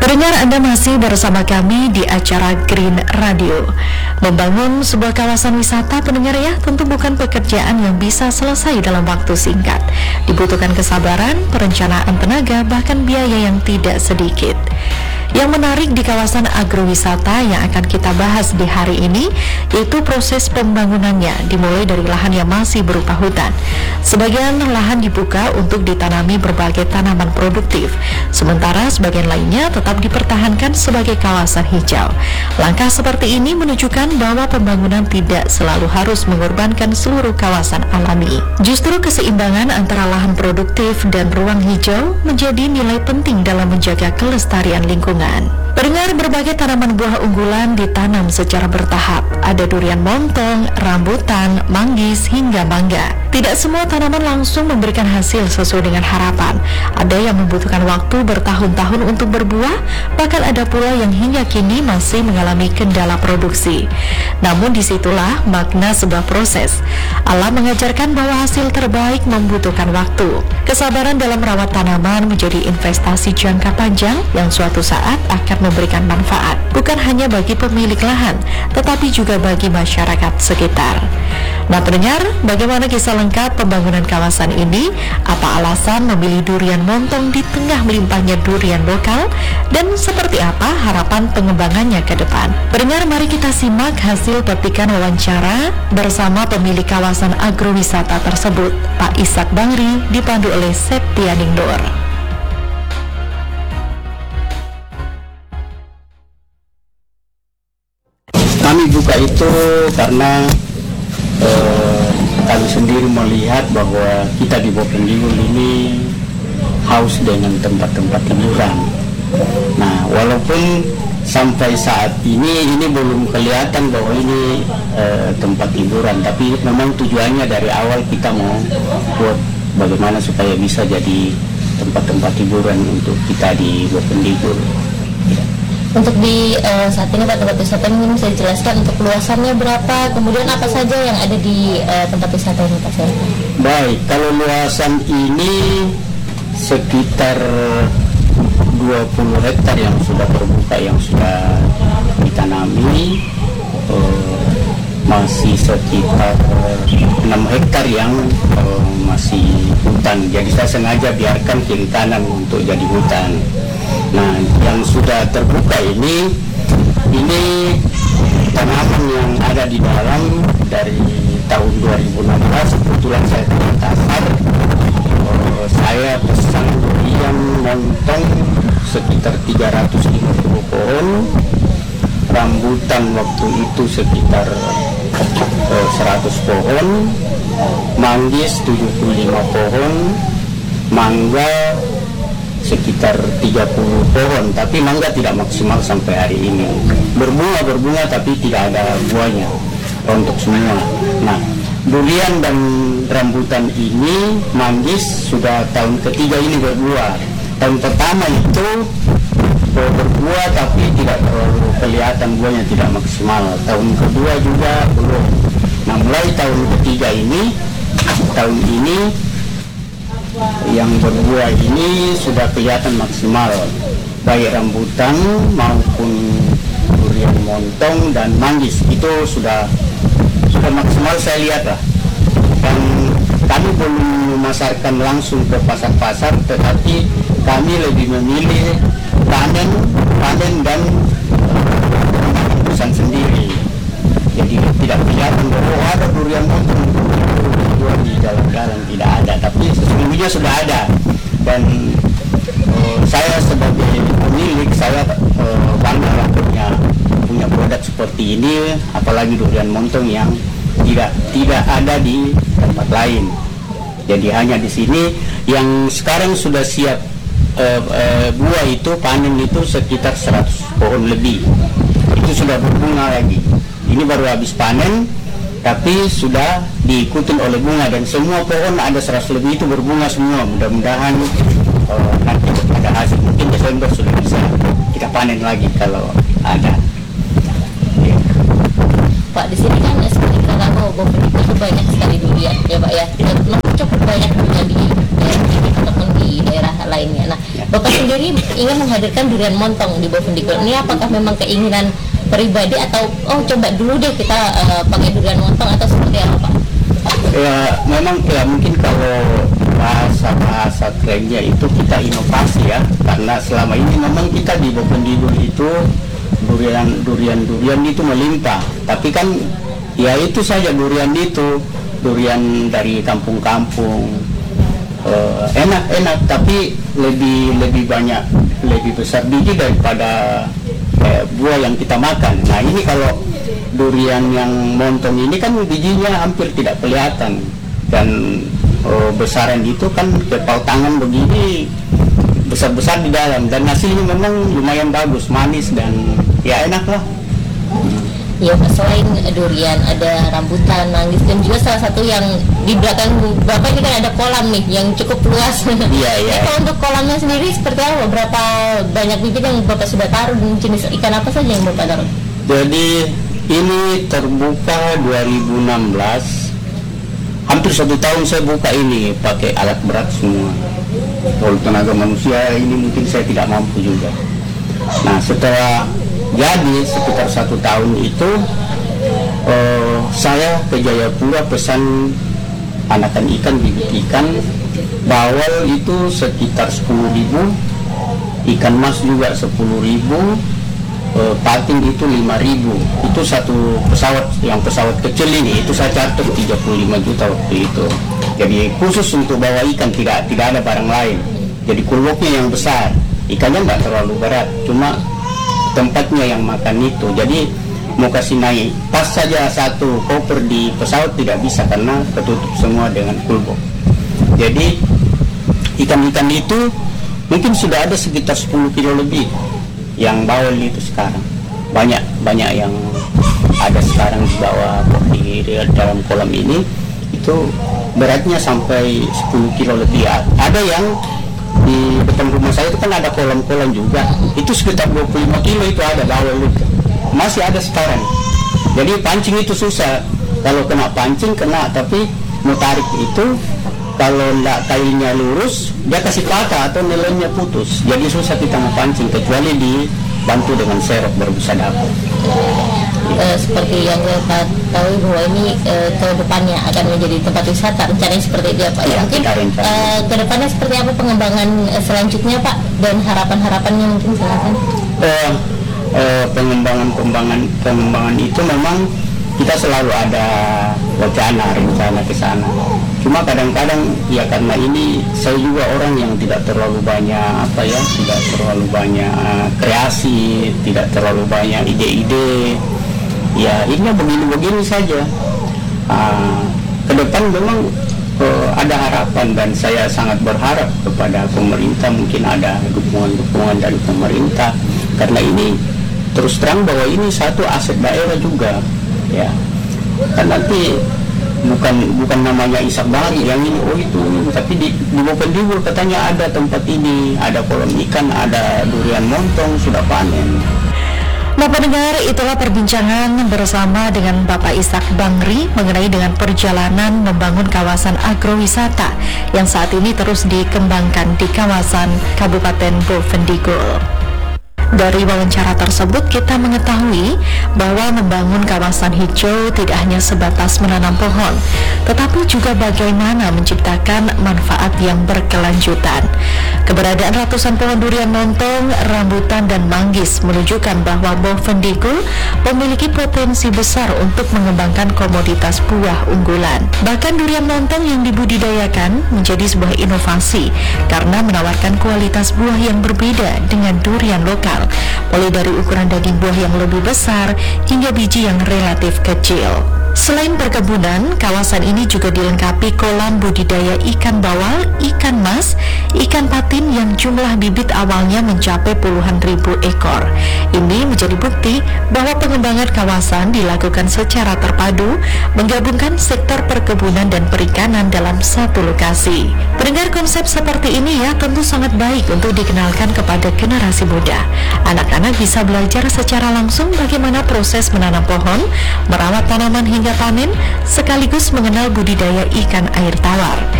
Pendengar, Anda masih bersama kami di acara Green Radio. Membangun sebuah kawasan wisata, pendengar ya, tentu bukan pekerjaan yang bisa selesai dalam waktu singkat. Dibutuhkan kesabaran, perencanaan tenaga, bahkan biaya yang tidak sedikit. Yang menarik di kawasan agrowisata yang akan kita bahas di hari ini yaitu proses pembangunannya, dimulai dari lahan yang masih berupa hutan. Sebagian lahan dibuka untuk ditanami berbagai tanaman produktif, sementara sebagian lainnya tetap dipertahankan sebagai kawasan hijau. Langkah seperti ini menunjukkan bahwa pembangunan tidak selalu harus mengorbankan seluruh kawasan alami. Justru keseimbangan antara lahan produktif dan ruang hijau menjadi nilai penting dalam menjaga kelestarian lingkungan. Pendengar, berbagai tanaman buah unggulan ditanam secara bertahap. Ada durian montong, rambutan, manggis, hingga mangga. Tidak semua tanaman langsung memberikan hasil sesuai dengan harapan. Ada yang membutuhkan waktu bertahun-tahun untuk berbuah, bahkan ada pula yang hingga kini masih mengalami kendala produksi. Namun disitulah makna sebuah proses. Alam mengajarkan bahwa hasil terbaik membutuhkan waktu. Kesabaran dalam merawat tanaman menjadi investasi jangka panjang yang suatu saat akan memberikan manfaat, bukan hanya bagi pemilik lahan, tetapi juga bagi masyarakat sekitar. Nah pendengar, bagaimana kisah lengkap pembangunan kawasan ini? Apa alasan memilih durian montong di tengah melimpahnya durian lokal? Dan seperti apa harapan pengembangannya ke depan? Pendengar, mari kita simak hasil petikan wawancara bersama pemilik kawasan agrowisata tersebut, Pak Ishak Bangri, dipandu oleh Septianing Nur. Kami buka itu karena kami sendiri melihat bahwa kita di Bovendigul ini haus dengan tempat-tempat hiburan. Nah, walaupun sampai saat ini belum kelihatan bahwa ini tempat hiburan, tapi memang tujuannya dari awal kita mau buat bagaimana supaya bisa jadi tempat-tempat hiburan untuk kita di Bovendigul. Untuk di saat ini Pak, tempat wisata ini bisa dijelaskan untuk luasannya berapa, kemudian apa saja yang ada di tempat wisata ini Pak? Baik, kalau luasan ini sekitar 20 hektar yang sudah terbuka, yang sudah ditanami, masih sekitar 6 hektar yang masih hutan. Jadi saya sengaja biarkan kiri kanan untuk jadi hutan. Nah, yang sudah terbuka ini tanaman yang ada di dalam dari tahun 2016. Kebetulan saya ke Makassar, saya pesan durian montong sekitar 350 pohon, rambutan waktu itu sekitar 100 pohon, manggis 75 pohon, mangga sekitar 30 pohon, tapi mangga tidak maksimal sampai hari ini. Berbunga tapi tidak ada buahnya untuk semua. Nah, durian dan rambutan ini, manggis sudah tahun ketiga ini berbuah. Tahun pertama itu berbuah tapi tidak terlalu kelihatan buahnya, tidak maksimal. Tahun kedua juga belum. Nah, mulai tahun ketiga ini, tahun ini yang berbuah ini sudah kelihatan maksimal, baik rambutan maupun durian montong dan manggis itu sudah maksimal saya lihat lah. Dan kami belum memasarkan langsung ke pasar-pasar, tetapi kami lebih memilih panen dan pesan sendiri. Jadi tidak kelihatan bahwa ada durian montong di jalan-jalan, tidak ada, tapi sesungguhnya sudah ada. Dan saya sebagai pemilik, saya bangga lah punya produk seperti ini, apalagi durian montong yang tidak ada di tempat lain. Jadi hanya di sini yang sekarang sudah siap buah itu, panen itu sekitar 100 pohon lebih. Itu sudah berbunga lagi. Ini baru habis panen, tapi sudah diikutin oleh bunga, dan semua pohon ada 100 lebih itu berbunga semua. Mudah-mudahan nanti ada hasil, mungkin Desember sudah bisa kita panen lagi kalau ada. Ya. Pak, di sini kan seperti kita tahu Bovendigul itu banyak sekali durian ya Pak ya, cukup banyak durian di daerah ini ataupun di daerah lainnya. Nah, Bapak sendiri ingin menghadirkan durian montong di Bovendigul. Ini apakah memang keinginan pribadi atau coba dulu deh kita pakai durian montong atau seperti apa, Pak? Ya memang ya mungkin kalau bahasa kerennya itu kita inovasi ya, karena selama ini memang kita di Bovendigul itu durian itu melimpah, tapi kan ya itu saja durian durian dari kampung-kampung enak tapi lebih banyak, lebih besar biji daripada buah yang kita makan. Nah ini kalau durian yang montong ini kan bijinya hampir tidak kelihatan, dan besaran itu kan kepal tangan begini, besar-besar di dalam, dan hasilnya memang lumayan bagus, manis dan ya enak lah. Ya, selain durian ada rambutan, manggis, dan juga salah satu yang di belakang Bapak ini kan ada kolam nih yang cukup luas. Iya. Kalau untuk kolamnya sendiri seperti apa? Berapa banyak bibit yang Bapak sudah taruh, dan jenis ikan apa saja yang Bapak taruh? Jadi ini terbuka 2016, hampir 1 tahun saya buka ini pakai alat berat semua. Kalau tenaga manusia ini mungkin saya tidak mampu juga. Nah setelah jadi sekitar 1 tahun itu saya ke Jayapura pesan anakan ikan, bibit ikan. Bawal itu sekitar 10.000, ikan mas juga 10.000, patin itu 5.000. Itu satu pesawat, yang pesawat kecil ini itu saya charter 35 juta waktu itu. Jadi khusus untuk bawa ikan, tidak ada barang lain. Jadi kulboknya yang besar, ikannya nggak terlalu berat, cuma tempatnya yang makan itu. Jadi mau kasih naik pas saja satu koper di pesawat tidak bisa karena ketutup semua dengan kulbok. Jadi ikan-ikan itu mungkin sudah ada sekitar 10 kilo lebih yang bawal itu sekarang. Banyak yang ada sekarang di bawah di dalam kolam ini itu beratnya sampai 10 kilo lebih. Ada yang di depan rumah saya itu kan ada kolam-kolam juga, itu sekitar 25 kilo itu ada bawal itu, masih ada sekarang. Jadi pancing itu susah, kalau kena pancing kena, tapi mau tarik itu kalau enggak kailnya lurus dia kasih patah atau nilainya putus, jadi susah kita mau pancing kecuali dibantu dengan serok baru bisa dapat. Seperti yang kita tahu bahwa ini ke depannya akan menjadi tempat wisata, rencananya seperti itu ya Pak. Ya, mungkin ke depannya seperti apa pengembangan selanjutnya Pak, dan harapan-harapannya mungkin silakan. Pengembangan itu memang kita selalu ada rencana ke sana. Cuma kadang-kadang ya karena ini saya juga orang yang tidak terlalu banyak tidak terlalu banyak kreasi, tidak terlalu banyak ide-ide. Ya ini begini-begini saja. Ke depan memang ada harapan, dan saya sangat berharap kepada pemerintah, mungkin ada dukungan dari pemerintah, karena ini terus terang bahwa ini satu aset daerah juga ya. Kan nanti bukan namanya Ishak Bahari yang ini itu, tapi di Bovendigul katanya ada tempat ini, ada kolam ikan, ada durian montong sudah panen. Bapak dengar, itulah perbincangan bersama dengan Bapak Ishak Bangri mengenai dengan perjalanan membangun kawasan agrowisata yang saat ini terus dikembangkan di kawasan Kabupaten Bovendigul. Dari wawancara tersebut kita mengetahui bahwa membangun kawasan hijau tidak hanya sebatas menanam pohon, tetapi juga bagaimana menciptakan manfaat yang berkelanjutan. Keberadaan ratusan pohon durian montong, rambutan, dan manggis menunjukkan bahwa Bovendigul memiliki potensi besar untuk mengembangkan komoditas buah unggulan. Bahkan durian montong yang dibudidayakan menjadi sebuah inovasi karena menawarkan kualitas buah yang berbeda dengan durian lokal, mulai dari ukuran daging buah yang lebih besar hingga biji yang relatif kecil. Selain perkebunan, kawasan ini juga dilengkapi kolam budidaya ikan bawal, ikan mas, ikan patin yang jumlah bibit awalnya mencapai puluhan ribu ekor. Ini menjadi bukti bahwa pengembangan kawasan dilakukan secara terpadu, menggabungkan sektor perkebunan dan perikanan dalam satu lokasi. Pendengar, konsep seperti ini ya tentu sangat baik untuk dikenalkan kepada generasi muda. Anak-anak bisa belajar secara langsung bagaimana proses menanam pohon, merawat tanaman hingga panen, sekaligus mengenal budidaya ikan air tawar.